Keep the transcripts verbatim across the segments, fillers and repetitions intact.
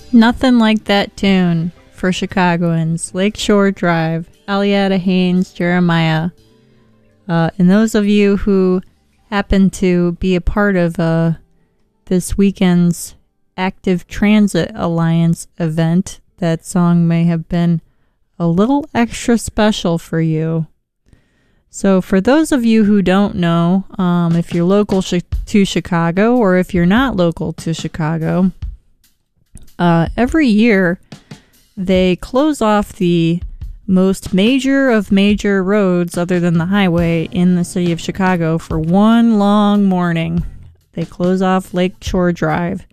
Nothing like that tune for Chicagoans. Lakeshore Drive, Alietta Haynes, Jeremiah. Uh, and those of you who happen to be a part of uh, this weekend's Active Transit Alliance event, that song may have been a little extra special for you. So for those of you who don't know, um, if you're local sh- to Chicago or if you're not local to Chicago, uh, every year they close off the most major of major roads other than the highway in the city of Chicago for one long morning. They close off Lakeshore Drive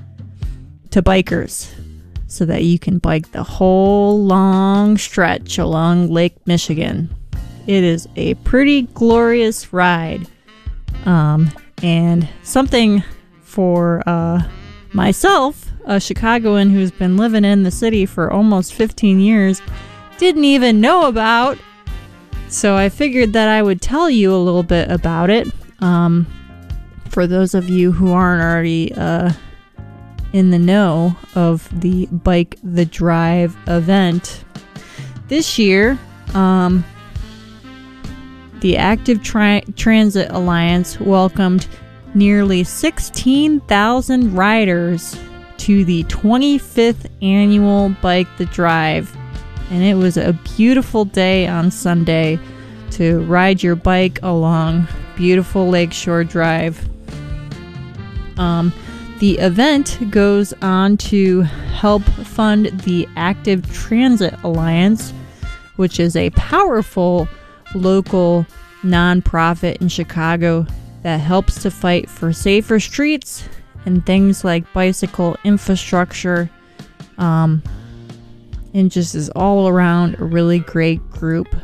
to bikers so that you can bike the whole long stretch along Lake Michigan. It is a pretty glorious ride, um, and something for uh, myself, a Chicagoan who's been living in the city for almost fifteen years, didn't even know about. So I figured that I would tell you a little bit about it. Um, for those of you who aren't already uh, in the know of the Bike the Drive event, this year, um, the Active Tri- Transit Alliance welcomed nearly sixteen thousand riders to the twenty-fifth annual Bike the Drive. And it was a beautiful day on Sunday to ride your bike along beautiful Lakeshore Drive. Um, the event goes on to help fund the Active Transit Alliance, which is a powerful local nonprofit in Chicago that helps to fight for safer streets and things like bicycle infrastructure, um, and just is all around a really great group.